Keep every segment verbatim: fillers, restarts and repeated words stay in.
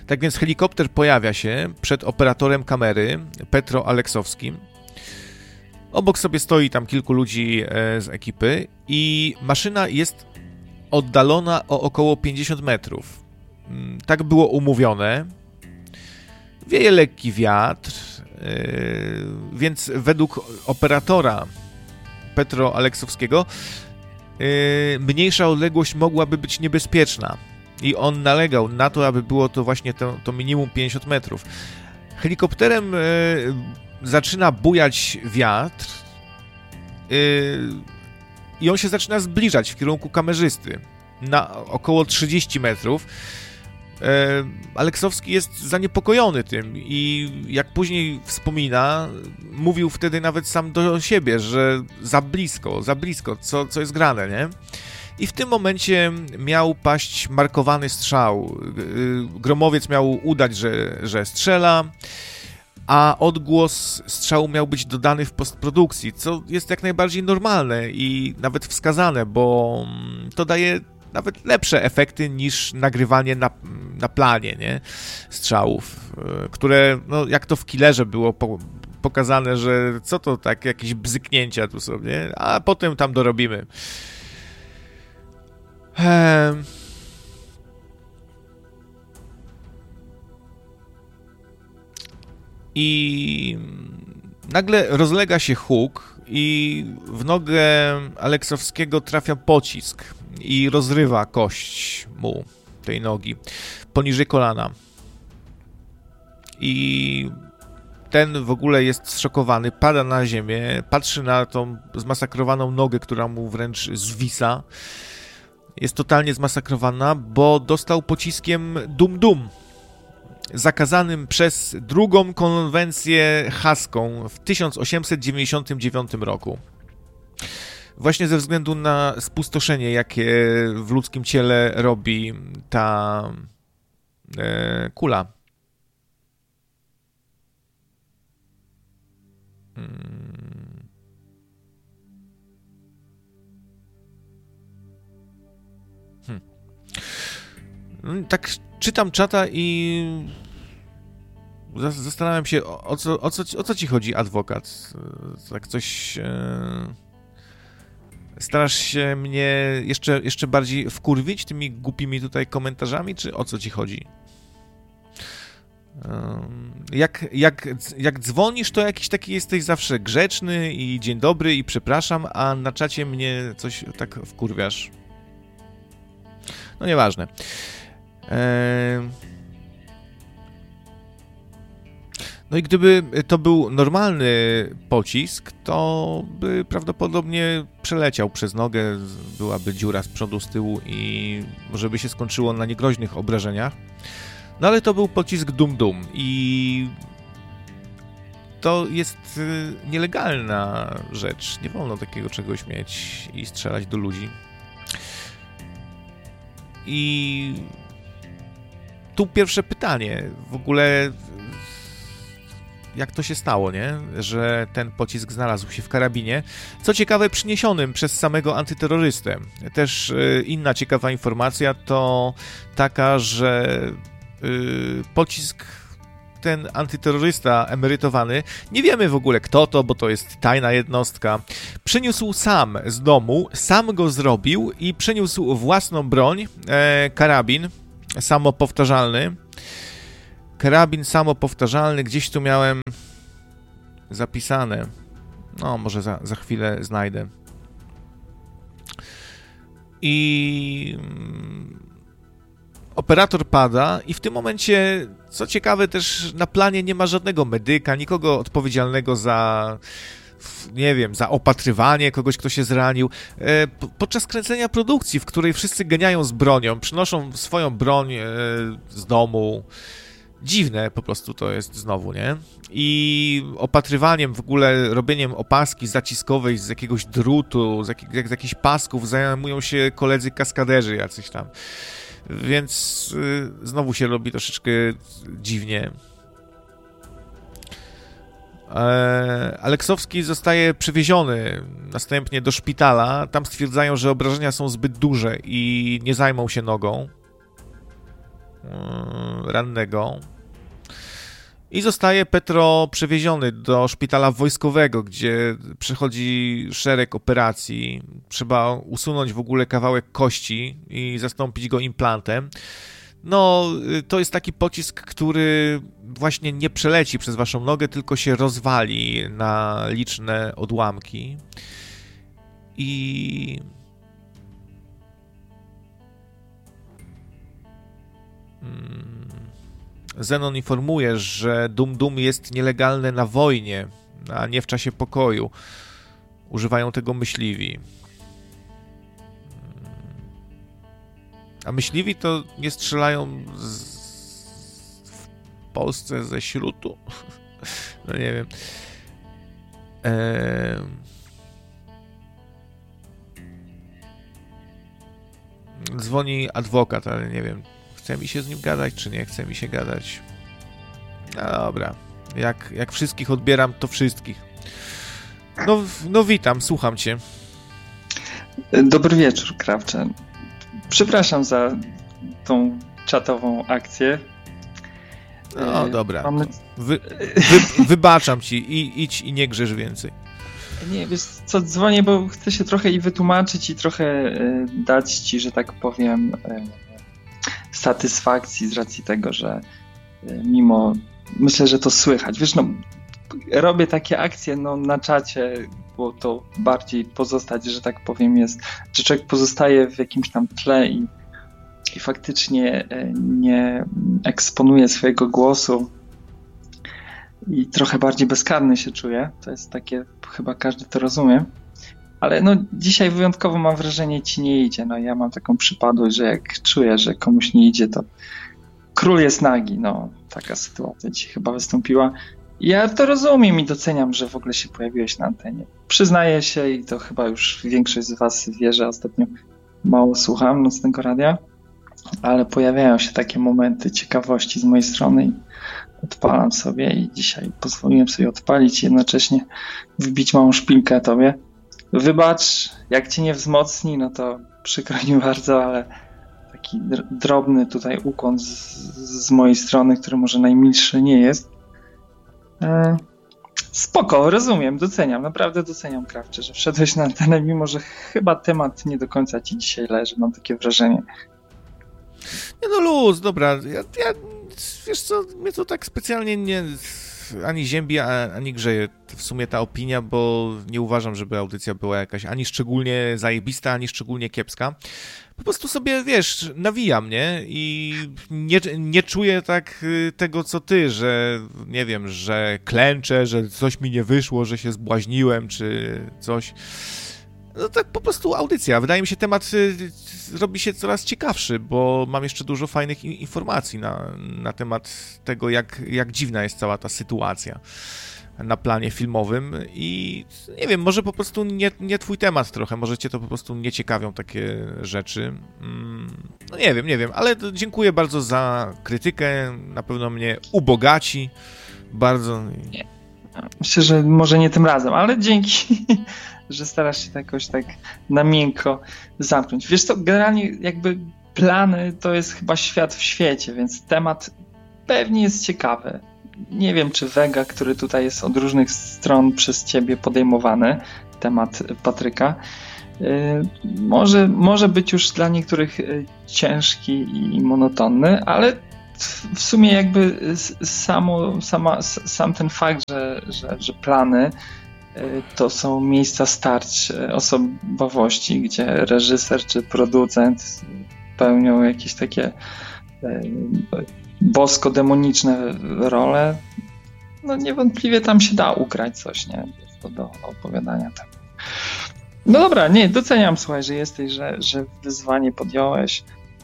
Tak więc helikopter pojawia się przed operatorem kamery, Petro Aleksowskim. Obok sobie stoi tam kilku ludzi z ekipy i maszyna jest oddalona o około pięćdziesiąt metrów. Tak było umówione. Wieje lekki wiatr, więc według operatora Petro Aleksowskiego mniejsza odległość mogłaby być niebezpieczna. I on nalegał na to, aby było to właśnie to, to minimum pięćdziesiąt metrów. Helikopterem zaczyna bujać wiatr i on się zaczyna zbliżać w kierunku kamerzysty na około trzydzieści metrów. Aleksowski jest zaniepokojony tym i jak później wspomina, mówił wtedy nawet sam do siebie, że za blisko, za blisko, co, co jest grane, nie? I w tym momencie miał paść markowany strzał. Gromowiec miał udać, że, że strzela, a odgłos strzału miał być dodany w postprodukcji, co jest jak najbardziej normalne i nawet wskazane, bo to daje nawet lepsze efekty niż nagrywanie na, na planie, nie? Strzałów, które, no jak to w Killerze było po, pokazane, że co to tak, jakieś bzyknięcia tu są, nie? A potem tam dorobimy. Ehm... I nagle rozlega się huk i w nogę Aleksowskiego trafia pocisk i rozrywa kość mu tej nogi poniżej kolana. I ten w ogóle jest zszokowany, pada na ziemię, patrzy na tą zmasakrowaną nogę, która mu wręcz zwisa. Jest totalnie zmasakrowana, bo dostał pociskiem dum-dum, zakazanym przez drugą konwencję haską w tysiąc osiemset dziewięćdziesiątym dziewiątym roku. Właśnie ze względu na spustoszenie, jakie w ludzkim ciele robi ta e, kula. Hmm. Hmm. Tak czytam czata i zastanawiam się, o co, o co, o co ci chodzi, adwokat? Tak coś... E... Starasz się mnie jeszcze, jeszcze bardziej wkurwić tymi głupimi tutaj komentarzami, czy o co ci chodzi? Jak, jak, jak dzwonisz, to jakiś taki jesteś zawsze grzeczny i dzień dobry i przepraszam, a na czacie mnie coś tak wkurwiasz. No nieważne. Eee... No i gdyby to był normalny pocisk, to by prawdopodobnie przeleciał przez nogę, byłaby dziura z przodu, z tyłu i może by się skończyło na niegroźnych obrażeniach. No ale to był pocisk dum-dum i to jest nielegalna rzecz. Nie wolno takiego czegoś mieć i strzelać do ludzi. I tu pierwsze pytanie. W ogóle jak to się stało, nie? Że ten pocisk znalazł się w karabinie. Co ciekawe, przyniesionym przez samego antyterrorystę. Też y, inna ciekawa informacja to taka, że y, pocisk ten antyterrorysta emerytowany, nie wiemy w ogóle kto to, bo to jest tajna jednostka, przyniósł sam z domu, sam go zrobił i przyniósł własną broń, e, karabin samopowtarzalny. Karabin samopowtarzalny, gdzieś tu miałem zapisane. No, może za, za chwilę znajdę. I operator pada i w tym momencie, co ciekawe, też na planie nie ma żadnego medyka, nikogo odpowiedzialnego za, nie wiem, za opatrywanie kogoś, kto się zranił. Podczas kręcenia produkcji, w której wszyscy ganiają z bronią, przynoszą swoją broń z domu. Dziwne po prostu to jest znowu, nie? I opatrywaniem, w ogóle robieniem opaski zaciskowej z jakiegoś drutu, z, jak, z jakichś pasków zajmują się koledzy kaskaderzy jacyś tam. Więc y, znowu się robi troszeczkę dziwnie. E, Aleksowski zostaje przewieziony następnie do szpitala. Tam stwierdzają, że obrażenia są zbyt duże i nie zajmą się nogą. rannego i zostaje Petro przewieziony do szpitala wojskowego, gdzie przechodzi szereg operacji. Trzeba usunąć w ogóle kawałek kości i zastąpić go implantem. No, to jest taki pocisk, który właśnie nie przeleci przez waszą nogę, tylko się rozwali na liczne odłamki. I... Zenon informuje, że Dum Dum jest nielegalne na wojnie, a nie w czasie pokoju. Używają tego myśliwi. A myśliwi to nie strzelają z... w Polsce ze śrutu? No nie wiem. Eee... Dzwoni adwokat, ale nie wiem, chce mi się z nim gadać, czy nie chce mi się gadać. No dobra. Jak, jak wszystkich odbieram, to wszystkich. No, no witam, słucham cię. Dobry wieczór, Krawcze. Przepraszam za tą czatową akcję. No dobra. Mamy... Wy, wy, wybaczam ci i idź i nie grzesz więcej. Nie, wiesz co, dzwonię, bo chcę się trochę i wytłumaczyć i trochę dać ci, że tak powiem, satysfakcji z racji tego, że mimo, myślę, że to słychać. Wiesz, no, robię takie akcje no, na czacie, bo to bardziej pozostać, że tak powiem, jest, że człowiek pozostaje w jakimś tam tle i, i faktycznie nie eksponuje swojego głosu i trochę bardziej bezkarny się czuje. To jest takie, chyba każdy to rozumie. Ale no dzisiaj wyjątkowo mam wrażenie, ci nie idzie. No ja mam taką przypadłość, że jak czuję, że komuś nie idzie, to król jest nagi. No taka sytuacja ci chyba wystąpiła. Ja to rozumiem i doceniam, że w ogóle się pojawiłeś na antenie. Przyznaję się i to chyba już większość z was wie, że ostatnio mało słucham Nocnego Radia, ale pojawiają się takie momenty ciekawości z mojej strony i odpalam sobie i dzisiaj pozwoliłem sobie odpalić i jednocześnie wbić małą szpilkę tobie. Wybacz, jak cię nie wzmocni, no to przykro mi bardzo, ale taki drobny tutaj ukłon z, z mojej strony, który może najmilszy nie jest. E, spoko, rozumiem, doceniam, naprawdę doceniam, Krawcze, że wszedłeś na antenę, mimo że chyba temat nie do końca ci dzisiaj leży, mam takie wrażenie. Nie no luz, dobra, ja, ja wiesz co, mnie to tak specjalnie nie ani ziębi, ani grzeje w sumie ta opinia, bo nie uważam, żeby audycja była jakaś ani szczególnie zajebista, ani szczególnie kiepska. Po prostu sobie, wiesz, nawija mnie i nie, nie czuję tak tego, co ty, że nie wiem, że klęczę, że coś mi nie wyszło, że się zbłaźniłem, czy coś. No tak po prostu audycja. Wydaje mi się, temat robi się coraz ciekawszy, bo mam jeszcze dużo fajnych informacji na, na temat tego, jak, jak dziwna jest cała ta sytuacja na planie filmowym i nie wiem, może po prostu nie, nie twój temat trochę, może cię to po prostu nie ciekawią takie rzeczy. No nie wiem, nie wiem, ale dziękuję bardzo za krytykę, na pewno mnie ubogaci bardzo. Nie. Myślę, że może nie tym razem, ale dzięki, że starasz się to jakoś tak na miękko zamknąć. Wiesz co, generalnie jakby plany to jest chyba świat w świecie, więc temat pewnie jest ciekawy. Nie wiem, czy Vega, który tutaj jest od różnych stron przez ciebie podejmowany, temat Patryka, yy, może, może być już dla niektórych ciężki i monotonny, ale w sumie jakby samo, sama, sam ten fakt, że, że, że plany to są miejsca starć osobowości, gdzie reżyser czy producent pełnią jakieś takie bosko-demoniczne role, no niewątpliwie tam się da ugrać coś, nie? Do, do opowiadania tam. No dobra, nie, doceniam, słuchaj, że jesteś, że, że wyzwanie podjąłeś.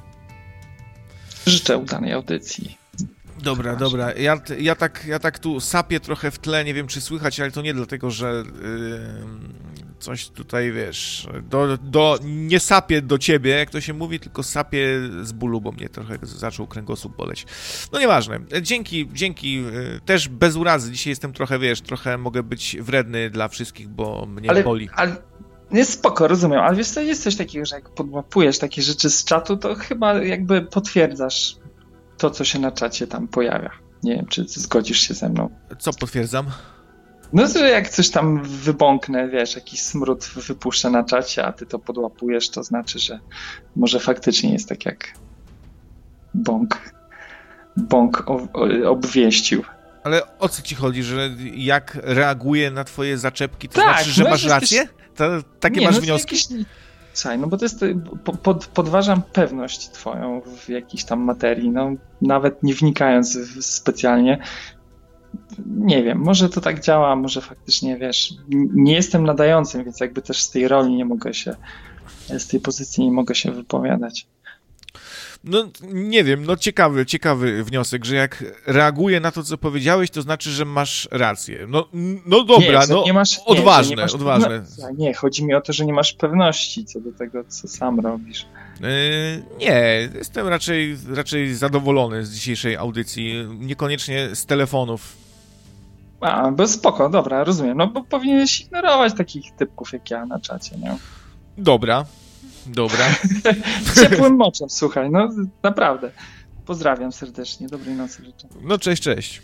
Życzę udanej audycji. Dobra, dobra. Ja, ja, tak, ja tak tu sapię trochę w tle, nie wiem czy słychać, ale to nie dlatego, że yy, coś tutaj, wiesz, do, do, nie sapię do ciebie, jak to się mówi, tylko sapię z bólu, bo mnie trochę zaczął kręgosłup boleć. No nieważne. Dzięki, dzięki. Yy, też bez urazy. Dzisiaj jestem trochę, wiesz, trochę mogę być wredny dla wszystkich, bo mnie ale, boli. Ale... Jest spoko, rozumiem, ale wiesz co, jest coś takiego, że jak podłapujesz takie rzeczy z czatu, to chyba jakby potwierdzasz to, co się na czacie tam pojawia. Nie wiem, czy zgodzisz się ze mną. Co potwierdzam? No, że jak coś tam wybąknę, wiesz, jakiś smród wypuszczę na czacie, a ty to podłapujesz, to znaczy, że może faktycznie jest tak, jak bąk, bąk obwieścił. Ale o co ci chodzi, że jak reaguje na twoje zaczepki, to tak, znaczy, że no masz rację? Jakieś... To, takie nie, masz no wnioski? Jakieś... Słuchaj, no bo to jest, pod, podważam pewność twoją w jakiejś tam materii, no nawet nie wnikając specjalnie. Nie wiem, może to tak działa, może faktycznie, wiesz, nie jestem nadającym, więc jakby też z tej roli nie mogę się, z tej pozycji nie mogę się wypowiadać. No nie wiem, no ciekawy, ciekawy wniosek, że jak reaguje na to, co powiedziałeś, to znaczy, że masz rację. No, no dobra, nie, no nie masz, odważne, nie, nie masz, odważne. No, nie, chodzi mi o to, że nie masz pewności co do tego, co sam robisz. Yy, nie, jestem raczej, raczej zadowolony z dzisiejszej audycji, niekoniecznie z telefonów. A, bo spoko, dobra, rozumiem, no bo powinieneś ignorować takich typków jak ja na czacie, nie? Dobra. Dobra. Ciepłym moczem, słuchaj, no naprawdę. Pozdrawiam serdecznie, dobrej nocy życzę. No cześć, cześć.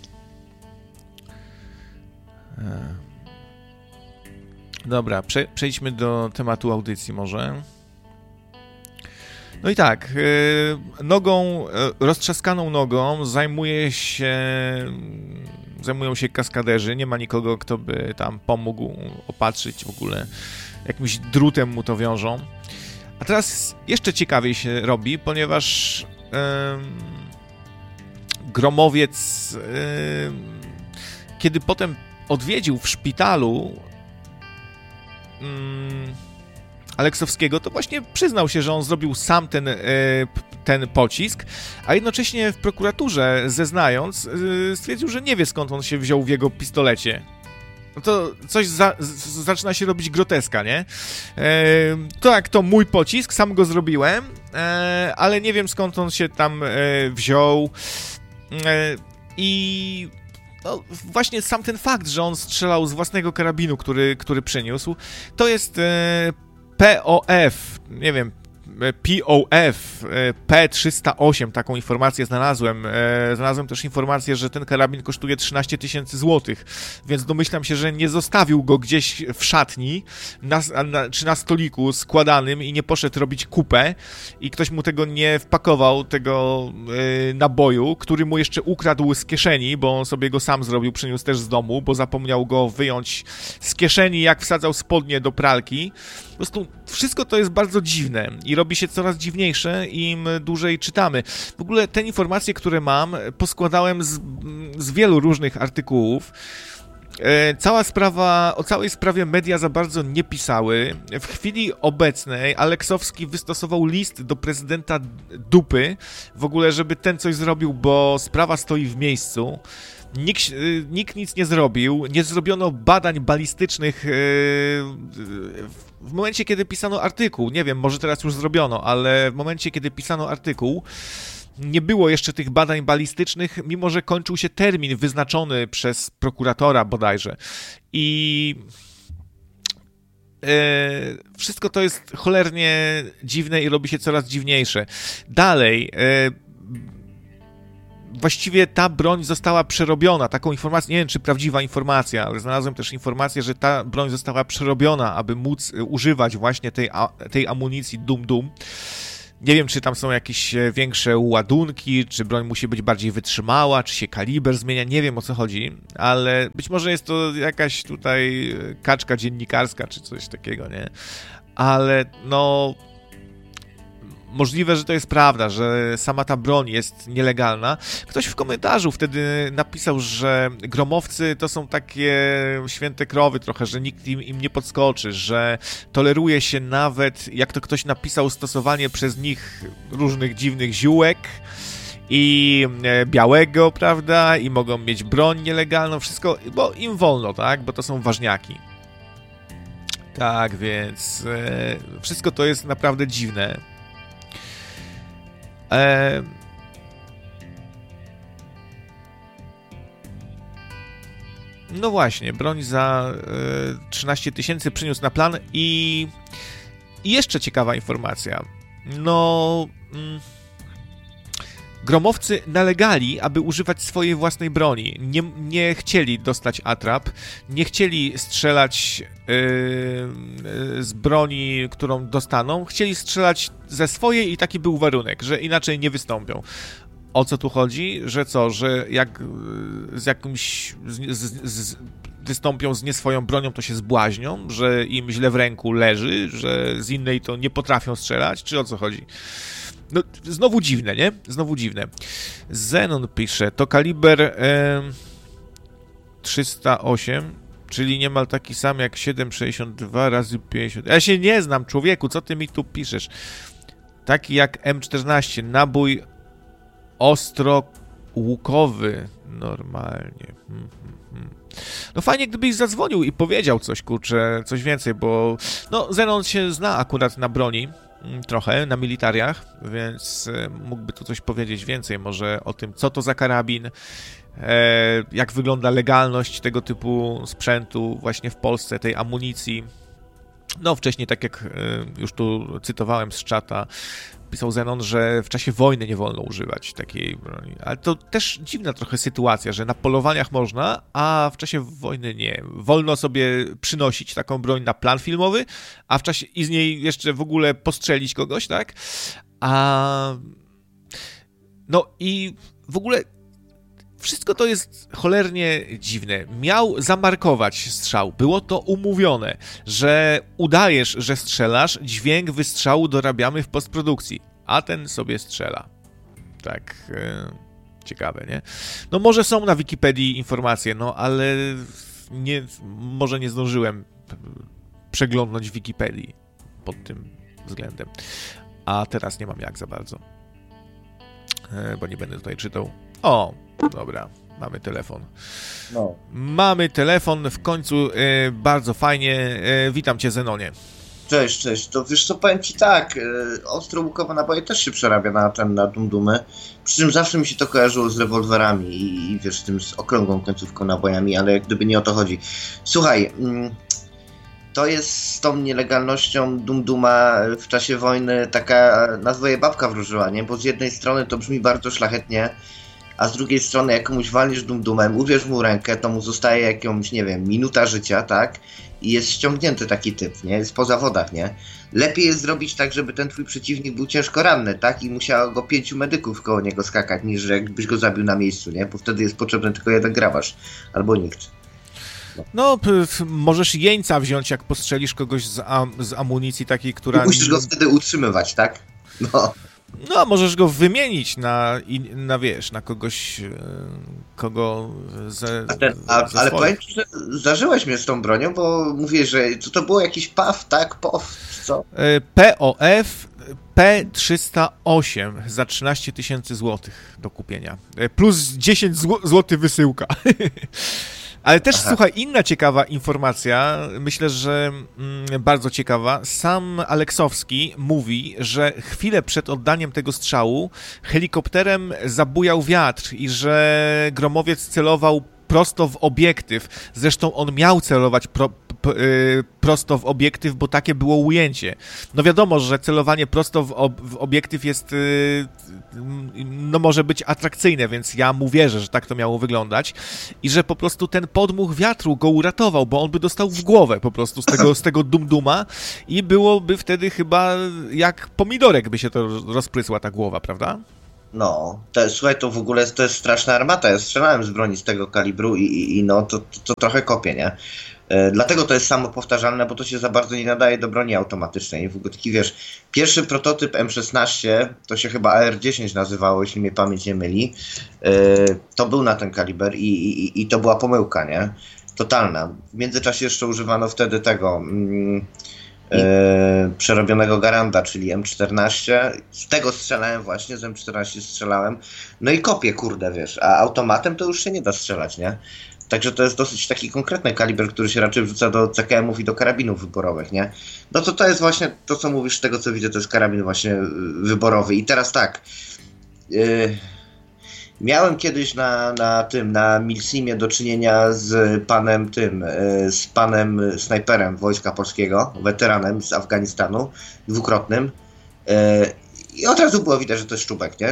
Dobra, prze- przejdźmy do tematu audycji może. No i tak, nogą, roztrzaskaną nogą zajmuje się, zajmują się kaskaderzy, nie ma nikogo, kto by tam pomógł opatrzyć w ogóle, jakimś drutem mu to wiążą. A teraz jeszcze ciekawiej się robi, ponieważ yy, Gromowiec, yy, kiedy potem odwiedził w szpitalu yy, Aleksowskiego, to właśnie przyznał się, że on zrobił sam ten, yy, ten pocisk, a jednocześnie w prokuraturze zeznając yy, stwierdził, że nie wie, skąd on się wziął w jego pistolecie. No to coś za, z, zaczyna się robić groteska, nie? E, to jak to mój pocisk, sam go zrobiłem, e, ale nie wiem, skąd on się tam e, wziął. E, I no, właśnie sam ten fakt, że on strzelał z własnego karabinu, który, który przyniósł, to jest e, P O F, nie wiem, P O F P trzysta osiem, taką informację znalazłem. Znalazłem też informację, że ten karabin kosztuje trzynaście tysięcy złotych, więc domyślam się, że nie zostawił go gdzieś w szatni na, na, czy na stoliku składanym i nie poszedł robić kupę i ktoś mu tego nie wpakował, tego yy, naboju, który mu jeszcze ukradł z kieszeni, bo on sobie go sam zrobił, przyniósł też z domu, bo zapomniał go wyjąć z kieszeni, jak wsadzał spodnie do pralki. Po prostu wszystko to jest bardzo dziwne i robi się coraz dziwniejsze, im dłużej czytamy. W ogóle te informacje, które mam, poskładałem z, z wielu różnych artykułów. Cała sprawa, o całej sprawie media za bardzo nie pisały. W chwili obecnej Aleksowski wystosował list do prezydenta Dupy, w ogóle, żeby ten coś zrobił, bo sprawa stoi w miejscu. Nikt, nikt nic nie zrobił, nie zrobiono badań balistycznych w momencie, kiedy pisano artykuł. Nie wiem, może teraz już zrobiono, ale w momencie, kiedy pisano artykuł, nie było jeszcze tych badań balistycznych, mimo że kończył się termin wyznaczony przez prokuratora bodajże. I e, wszystko to jest cholernie dziwne i robi się coraz dziwniejsze. Dalej, e, właściwie ta broń została przerobiona, taką informację, nie wiem, czy prawdziwa informacja, ale znalazłem też informację, że ta broń została przerobiona, aby móc używać właśnie tej, tej amunicji Dum-Dum. Nie wiem, czy tam są jakieś większe ładunki, czy broń musi być bardziej wytrzymała, czy się kaliber zmienia, nie wiem, o co chodzi, ale być może jest to jakaś tutaj kaczka dziennikarska, czy coś takiego, nie? Ale no... Możliwe, że to jest prawda, że sama ta broń jest nielegalna. Ktoś w komentarzu wtedy napisał, że gromowcy to są takie święte krowy trochę, że nikt im, im nie podskoczy, że toleruje się nawet, jak to ktoś napisał, stosowanie przez nich różnych dziwnych ziółek i białego, prawda, i mogą mieć broń nielegalną, wszystko, bo im wolno, tak, bo to są ważniaki. Tak, więc e, wszystko to jest naprawdę dziwne. E... No właśnie, broń za e, trzynaście tysięcy przyniósł na plan i... i jeszcze ciekawa informacja. No... Mm, gromowcy nalegali, aby używać swojej własnej broni. Nie, nie chcieli dostać atrap, nie chcieli strzelać yy, yy, z broni, którą dostaną, chcieli strzelać ze swojej i taki był warunek, że inaczej nie wystąpią. O co tu chodzi? Że co, że jak z jakimś z, z, z, wystąpią z nie swoją bronią, to się zbłaźnią, że im źle w ręku leży, że z innej to nie potrafią strzelać, czy o co chodzi? No, znowu dziwne, nie? Znowu dziwne. Zenon pisze, to kaliber e, trzysta osiem, czyli niemal taki sam jak siedem sześćdziesiąt dwa razy pięćdziesiąt. Ja się nie znam, człowieku, co ty mi tu piszesz? Taki jak M czternaście, nabój ostro-łukowy normalnie. Hmm, hmm, hmm. No fajnie, gdybyś zadzwonił i powiedział coś, kurczę, coś więcej, bo no Zenon się zna akurat na broni trochę, na militariach, więc mógłby tu coś powiedzieć więcej może o tym, co to za karabin, jak wygląda legalność tego typu sprzętu właśnie w Polsce, tej amunicji. No wcześniej, tak jak już tu cytowałem z czata, pisał Zenon, że w czasie wojny nie wolno używać takiej broni. Ale to też dziwna trochę sytuacja, że na polowaniach można, a w czasie wojny nie. Wolno sobie przynosić taką broń na plan filmowy, a w czasie i z niej jeszcze w ogóle postrzelić kogoś, tak? A no i w ogóle wszystko to jest cholernie dziwne. Miał zamarkować strzał. Było to umówione, że udajesz, że strzelasz, dźwięk wystrzału dorabiamy w postprodukcji, a ten sobie strzela. Tak, e, ciekawe, nie? No może są na Wikipedii informacje, no ale nie, może nie zdążyłem przeglądnąć Wikipedii pod tym względem. A teraz nie mam jak za bardzo, e, bo nie będę tutaj czytał. O, dobra, mamy telefon. No. Mamy telefon w końcu, e, bardzo fajnie. E, witam cię, Zenonie. Cześć, cześć. To wiesz co, powiem ci tak, e, ostro-łukowe naboje też się przerabia na ten, na dum-dumy. Przy czym zawsze mi się to kojarzyło z rewolwerami i, i wiesz, z tym z okrągłą końcówką nabojami, ale jak gdyby nie o to chodzi. Słuchaj, mm, to jest z tą nielegalnością dum-duma w czasie wojny taka, nazwę je babka wróżyła, nie? Bo z jednej strony to brzmi bardzo szlachetnie, a z drugiej strony jak komuś walniesz dum-dumem, ubierz mu rękę, to mu zostaje jakąś, nie wiem, minuta życia, tak? I jest ściągnięty taki typ, nie? Jest po zawodach, nie? Lepiej jest zrobić tak, żeby ten twój przeciwnik był ciężko ranny, tak? I musiało go pięciu medyków koło niego skakać, niż że jakbyś go zabił na miejscu, nie? Bo wtedy jest potrzebny tylko jeden grabarz, albo nikt. No, no p- możesz jeńca wziąć, jak postrzelisz kogoś z, am- z amunicji takiej, która... I musisz go wtedy utrzymywać, tak? No. No, możesz go wymienić na, na wiesz, na kogoś, kogo ze, a ten, a, ze ale swoich. powiem ci, że zdarzyłeś mnie z tą bronią, bo mówię, że co to było jakiś P A W, tak? P O W, co? P O F P trzysta osiem za trzynaście tysięcy złotych do kupienia. Plus dziesięć złotych wysyłka. Ale też, Aha. słuchaj, inna ciekawa informacja, myślę, że mm, bardzo ciekawa. Sam Aleksowski mówi, że chwilę przed oddaniem tego strzału helikopterem zabujał wiatr i że gromowiec celował prosto w obiektyw. Zresztą on miał celować pro, p, y, prosto w obiektyw, bo takie było ujęcie. No wiadomo, że celowanie prosto w, ob, w obiektyw jest, y, no może być atrakcyjne, więc ja mu wierzę, że tak to miało wyglądać i że po prostu ten podmuch wiatru go uratował, bo on by dostał w głowę po prostu z tego, z tego dum-duma i byłoby wtedy chyba jak pomidorek by się to rozprysła ta głowa, prawda? No, to, słuchaj, to w ogóle to jest straszna armata. Ja strzelałem z broni z tego kalibru i, i, i no, to, to, to trochę kopie, nie? E, dlatego to jest samopowtarzalne, bo to się za bardzo nie nadaje do broni automatycznej. W ogóle taki, wiesz, pierwszy prototyp M szesnaście, to się chyba A R dziesięć nazywało, jeśli mnie pamięć nie myli, e, to był na ten kaliber i, i, i to była pomyłka, nie? Totalna. W międzyczasie jeszcze używano wtedy tego... Mm, Yy, przerobionego Garanda, czyli M czternaście. Z tego strzelałem właśnie, z M czternaście strzelałem. No i kopię, kurde, wiesz, a automatem to już się nie da strzelać, nie? Także to jest dosyć taki konkretny kaliber, który się raczej wrzuca do C K M-ów i do karabinów wyborowych, nie? No to to jest właśnie to, co mówisz, z tego co widzę, to jest karabin właśnie wyborowy. I teraz tak, yy, miałem kiedyś na, na tym, na Milsimie do czynienia z panem tym, z panem snajperem Wojska Polskiego, weteranem z Afganistanu, dwukrotnym. I od razu było widać, że to jest szczupek, nie?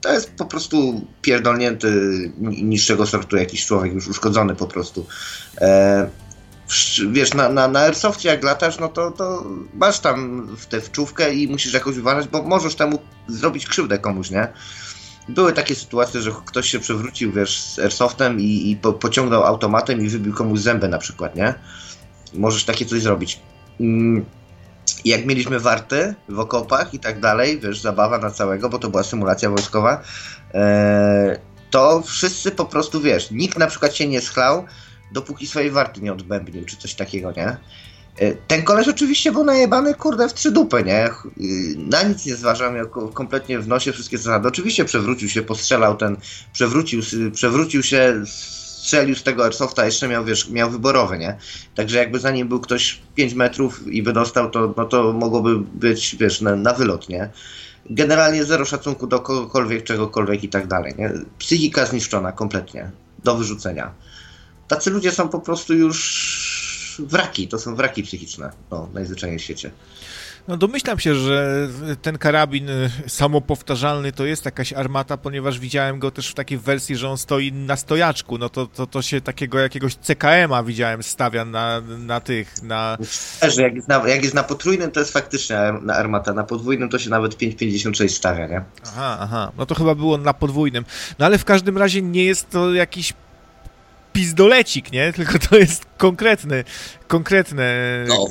To jest po prostu pierdolnięty niższego sortu jakiś człowiek, już uszkodzony po prostu. E, wiesz, na, na, na Airsoftie jak latasz, no to, to masz tam tę wczówkę i musisz jakoś uważać, bo możesz temu zrobić krzywdę komuś, nie? Były takie sytuacje, że ktoś się przewrócił, wiesz, z Airsoftem i, i po, pociągnął automatem i wybił komuś zęby na przykład, nie? Możesz takie coś zrobić. Mm. Jak mieliśmy warty w okopach i tak dalej, wiesz, zabawa na całego, bo to była symulacja wojskowa, e, to wszyscy po prostu, wiesz, nikt na przykład się nie schlał, dopóki swojej warty nie odbębnił, czy coś takiego, nie? E, ten koleś oczywiście był najebany, kurde, w trzy dupy, nie? Na nic nie zważał, miał kompletnie w nosie wszystkie zasady. Oczywiście przewrócił się, postrzelał ten, przewrócił, przewrócił się, strzelił z tego Airsofta, jeszcze miał, wiesz, miał wyborowy, nie? Także jakby za nim był ktoś pięć metrów i by dostał, to, no to mogłoby być, wiesz, na, na wylot, nie? Generalnie zero szacunku do kogokolwiek, czegokolwiek i tak dalej, nie? Psychika zniszczona kompletnie, do wyrzucenia. Tacy ludzie są po prostu już wraki, to są wraki psychiczne, no, najzwyczajniej w świecie. No domyślam się, że ten karabin samopowtarzalny to jest jakaś armata, ponieważ widziałem go też w takiej wersji, że on stoi na stojaczku, no to, to, to się takiego jakiegoś C K M-a widziałem stawia na, na tych, na... Że jak jest na, jak jest na potrójnym, to jest faktycznie armata, na podwójnym to się nawet pięć pięćdziesiąt sześć stawia, nie? Aha, aha, no to chyba było na podwójnym, no ale w każdym razie nie jest to jakiś pizdolecik, nie? Tylko to jest konkretny, konkretne... No.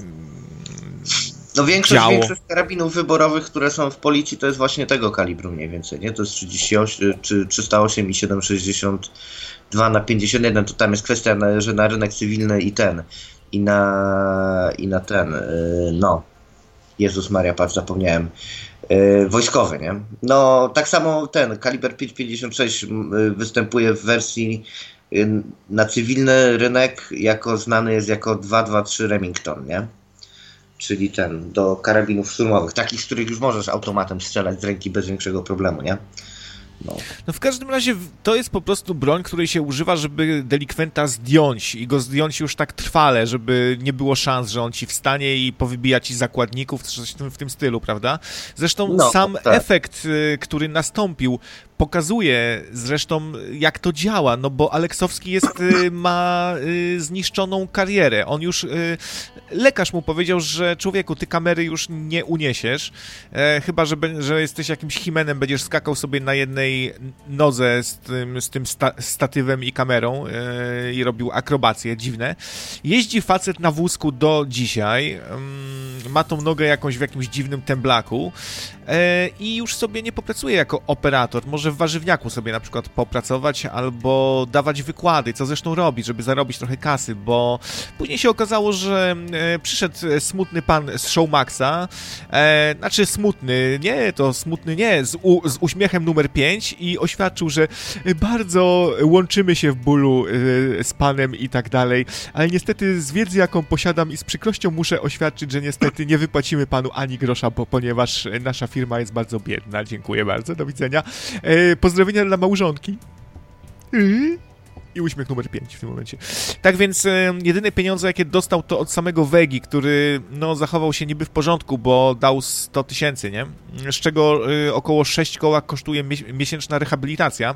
No większość, większość karabinów wyborowych, które są w policji, to jest właśnie tego kalibru mniej więcej, nie? To jest trzydzieści osiem, czy trzysta osiem i siedem sześćdziesiąt dwa na pięćdziesiąt jeden, to tam jest kwestia, że na rynek cywilny i ten, i na, i na ten, no, Jezus Maria, patrz, zapomniałem, wojskowy, nie? No, tak samo ten, kaliber pięć pięćdziesiąt sześć występuje w wersji na cywilny rynek, jako znany jest jako dwieście dwadzieścia trzy Remington, nie? Czyli ten, do karabinów szturmowych, takich, z których już możesz automatem strzelać z ręki bez większego problemu, nie? No. No w każdym razie to jest po prostu broń, której się używa, żeby delikwenta zdjąć i go zdjąć już tak trwale, żeby nie było szans, że on ci wstanie i powybija ci zakładników, coś w tym stylu, prawda? Zresztą no, sam tak. efekt, który nastąpił, pokazuje zresztą, jak to działa, no bo Aleksowski jest, ma zniszczoną karierę. On już, lekarz mu powiedział, że człowieku, ty kamery już nie uniesiesz, chyba, że, że jesteś jakimś himenem, będziesz skakał sobie na jednej nodze z tym, z tym sta, statywem i kamerą i robił akrobacje dziwne. Jeździ facet na wózku do dzisiaj, ma tą nogę jakąś w jakimś dziwnym temblaku i już sobie nie popracuje jako operator. Może w warzywniaku sobie na przykład popracować albo dawać wykłady, co zresztą robi, żeby zarobić trochę kasy, bo później się okazało, że przyszedł smutny pan z Showmaxa, e, znaczy smutny, nie, to smutny nie, z, u, z uśmiechem numer pięć i oświadczył, że bardzo łączymy się w bólu e, z panem i tak dalej, ale niestety z wiedzy, jaką posiadam i z przykrością muszę oświadczyć, że niestety nie wypłacimy panu ani grosza, bo ponieważ nasza firma jest bardzo biedna. Dziękuję bardzo, do widzenia. E, pozdrowienia dla małżonki. Yy. I uśmiech numer pięć w tym momencie. Tak więc e, jedyne pieniądze, jakie dostał, to od samego Wegi, który no, zachował się niby w porządku, bo dał sto tysięcy, nie? Z czego e, około sześć koła kosztuje mie- miesięczna rehabilitacja.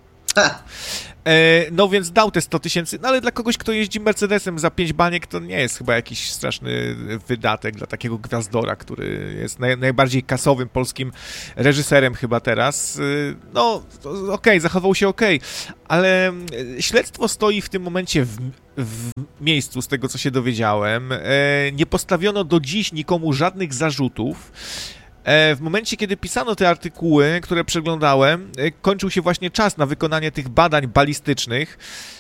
E, no więc dał te sto tysięcy, no ale dla kogoś, kto jeździ Mercedesem za pięć baniek, to nie jest chyba jakiś straszny wydatek dla takiego gwiazdora, który jest naj, najbardziej kasowym polskim reżyserem chyba teraz. E, no okej, okay, zachował się okej, okay, ale śledztwo stoi w tym momencie w, w miejscu, z tego co się dowiedziałem. E, nie postawiono do dziś nikomu żadnych zarzutów. W momencie, kiedy pisano te artykuły, które przeglądałem, kończył się właśnie czas na wykonanie tych badań balistycznych.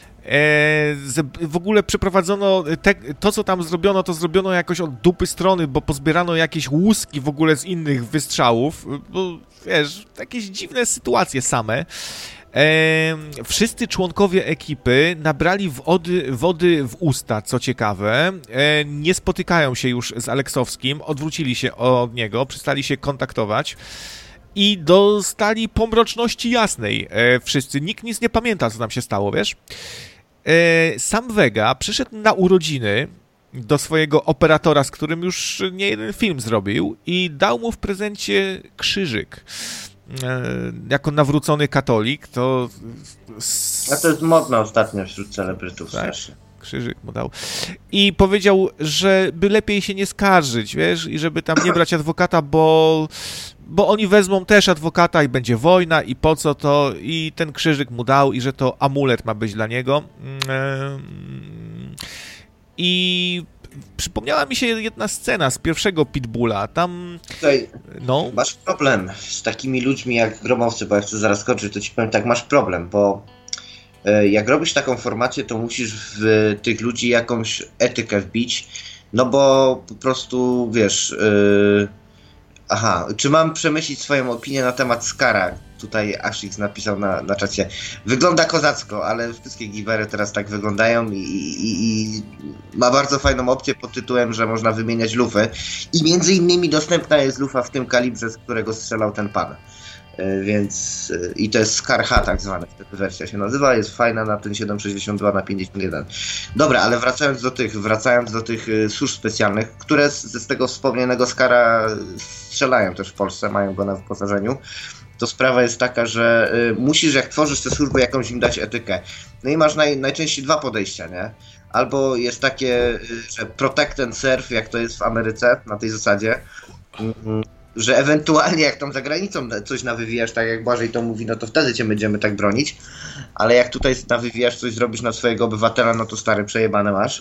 W ogóle przeprowadzono te, to, co tam zrobiono, to zrobiono jakoś od dupy strony, bo pozbierano jakieś łuski w ogóle z innych wystrzałów. Bo wiesz, jakieś dziwne sytuacje same. E, wszyscy członkowie ekipy nabrali wody, wody w usta, co ciekawe, e, nie spotykają się już z Aleksowskim, odwrócili się od niego, przestali się kontaktować i dostali pomroczności jasnej e, wszyscy. Nikt nic nie pamięta, co tam się stało, wiesz? E, sam Vega przyszedł na urodziny do swojego operatora, z którym już nie jeden film zrobił i dał mu w prezencie krzyżyk. jako nawrócony katolik, to... A to jest modne ostatnio wśród celebrytów, tak? strasznie. Krzyżyk mu dał. I powiedział, że by lepiej się nie skarżyć, wiesz, i żeby tam nie brać adwokata, bo, bo oni wezmą też adwokata i będzie wojna i po co to, i ten krzyżyk mu dał i że to amulet ma być dla niego. I przypomniała mi się jedna scena z pierwszego Pitbulla, tam... Tutaj no. Masz problem z takimi ludźmi jak Gromowcy, bo jak chcę zaraz skoczyć, to ci powiem tak, masz problem, bo jak robisz taką formację, to musisz w tych ludzi jakąś etykę wbić, no bo po prostu, wiesz, yy... aha, czy mam przemyśleć swoją opinię na temat Skara? Tutaj Ashix napisał na, na czacie. Wygląda kozacko, ale wszystkie givery teraz tak wyglądają i, i, i ma bardzo fajną opcję pod tytułem, że można wymieniać lufy i między innymi dostępna jest lufa w tym kalibrze, z którego strzelał ten pan. Więc i to jest Scar H tak zwane, wtedy wersja się nazywa, jest fajna na ten siedem sześćdziesiąt dwa na pięćdziesiąt jeden. Dobra, ale wracając do tych, wracając do tych służb specjalnych, które z, z tego wspomnianego Skara strzelają też w Polsce, mają go na wyposażeniu, to sprawa jest taka, że y, musisz, jak tworzysz tę służbę, jakąś im dać etykę. No i masz naj, najczęściej dwa podejścia, nie? Albo jest takie, y, że protect and serve, jak to jest w Ameryce, na tej zasadzie, y, że ewentualnie jak tam za granicą coś nawywijasz, tak jak Błażej to mówi, no to wtedy cię będziemy tak bronić, ale jak tutaj nawywijasz, coś zrobisz na swojego obywatela, no to stary, przejebane masz.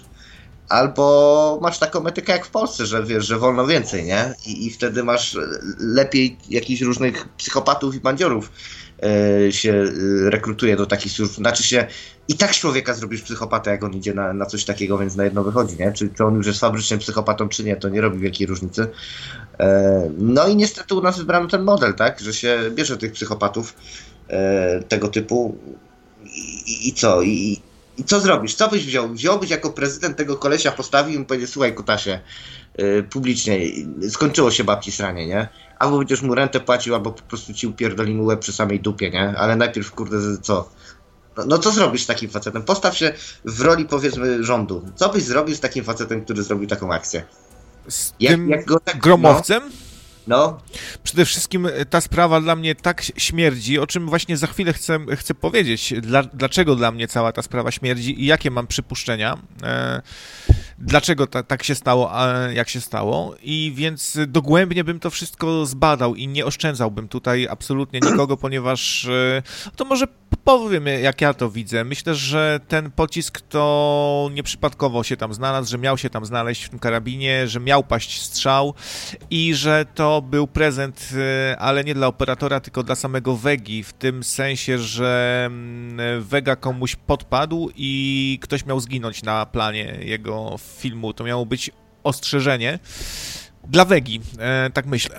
Albo masz taką etykę jak w Polsce, że wiesz, że wolno więcej, nie? I, i wtedy masz lepiej jakichś różnych psychopatów i bandziorów yy, się yy, rekrutuje do takich służb. Znaczy się, i tak człowieka zrobisz psychopatę, jak on idzie na, na coś takiego, więc na jedno wychodzi, nie? Czy, czy on już jest fabrycznym psychopatą, czy nie, to nie robi wielkiej różnicy. Yy, no i niestety u nas wybrano ten model, tak? Że się bierze tych psychopatów yy, tego typu i, i co? I, I co zrobisz? Co byś wziął? Wziąłbyś jako prezydent tego kolesia, postawił i mu powiedział, słuchaj kutasie, yy, publicznie, skończyło się babci sranie, nie? Albo będziesz mu rentę płacił, albo po prostu ci upierdolimy łeb przy samej dupie, nie? Ale najpierw, kurde, co? No, no co zrobisz z takim facetem? Postaw się w roli, powiedzmy, rządu. Co byś zrobił z takim facetem, który zrobił taką akcję? Z jak, tym jak go tak, Gromowcem? No, No. Przede wszystkim ta sprawa dla mnie tak śmierdzi, o czym właśnie za chwilę chcę, chcę powiedzieć. Dla, dlaczego dla mnie cała ta sprawa śmierdzi i jakie mam przypuszczenia. E, dlaczego ta, tak się stało, a jak się stało. I więc dogłębnie bym to wszystko zbadał i nie oszczędzałbym tutaj absolutnie nikogo, ponieważ e, to może powiem, jak ja to widzę. Myślę, że ten pocisk to nieprzypadkowo się tam znalazł, że miał się tam znaleźć w tym karabinie, że miał paść strzał i że to był prezent, ale nie dla operatora, tylko dla samego Wegi, w tym sensie, że Vega komuś podpadł i ktoś miał zginąć na planie jego filmu. To miało być ostrzeżenie dla Wegi, tak myślę.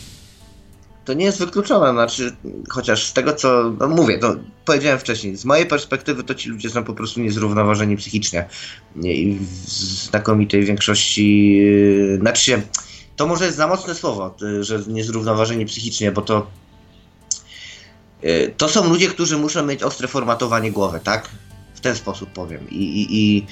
To nie jest wykluczone, znaczy, chociaż z tego co, no mówię, to powiedziałem wcześniej, z mojej perspektywy to ci ludzie są po prostu niezrównoważeni psychicznie i w znakomitej większości, yy, znaczy się, to może jest za mocne słowo, że niezrównoważeni psychicznie, bo to yy, to są ludzie, którzy muszą mieć ostre formatowanie głowy, tak? W ten sposób powiem i, i, i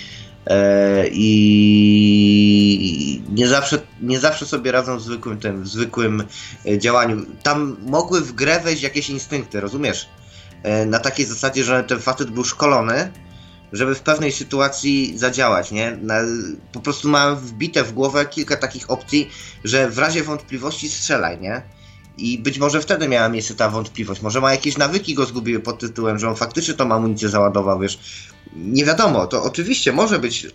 i nie zawsze, nie zawsze sobie radzą w zwykłym, tym, w zwykłym działaniu. Tam mogły w grę wejść jakieś instynkty, rozumiesz? Na takiej zasadzie, że ten facet był szkolony, żeby w pewnej sytuacji zadziałać, nie? Na, po prostu ma wbite w głowę kilka takich opcji, że w razie wątpliwości strzelaj, nie? I być może wtedy miała miejsce ta wątpliwość. Może ma jakieś nawyki go zgubiły pod tytułem, że on faktycznie tą amunicję załadował, wiesz. Nie wiadomo, to oczywiście może być